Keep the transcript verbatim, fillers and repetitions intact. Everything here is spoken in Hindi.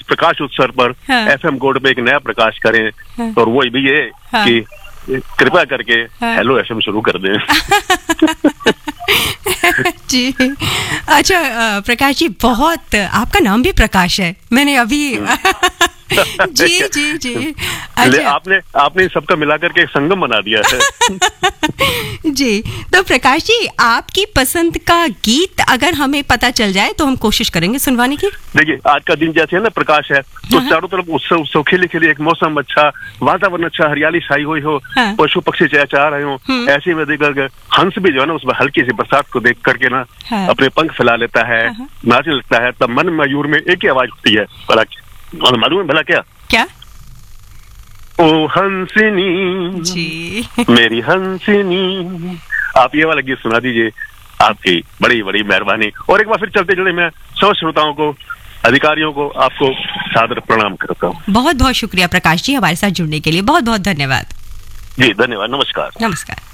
प्रकाश उत्सव पर हाँ। एफएम गोल्ड पे एक नया प्रकाश करें। हाँ। और वो भी ये हाँ। कि कृपया करके हाँ। हेलो एफएम शुरू कर दें। जी अच्छा अ, प्रकाश जी, बहुत आपका नाम भी प्रकाश है, मैंने अभी जी जी जी ले, अच्छा आपने आपने सबका मिलाकर के एक संगम बना दिया है। जी, तो प्रकाश जी, आपकी पसंद का गीत अगर हमें पता चल जाए तो हम कोशिश करेंगे सुनवाने की। देखिए, आज का दिन जैसे है ना, प्रकाश है, तो हाँ। चारों तरफ उत्सव उत्सव खिले खिले, एक मौसम अच्छा, वातावरण अच्छा, हरियाली छाई हुई हो, हाँ। पशु पक्षी चहचहा रहे हो, हम्म। ऐसे में देखकर हंस भी जो है ना, उसमें हल्की सी बरसात को देख करके ना हाँ। अपने पंख फैला लेता है, हाँ। नाचने लगता है। तब मन मयूर में एक ही आवाज उठती है, भला क्या- मालूम है भला क्या? क्या? ओ हंसनी जी मेरी हंसनी। आप ये वाला गीत सुना दीजिए, आपकी बड़ी बड़ी मेहरबानी। और एक बार फिर चलते चलते मैं सब श्रोताओं को, अधिकारियों को, आपको सादर प्रणाम करता हूँ। बहुत बहुत शुक्रिया प्रकाश जी, हमारे साथ जुड़ने के लिए बहुत बहुत धन्यवाद। जी धन्यवाद, नमस्कार। नमस्कार।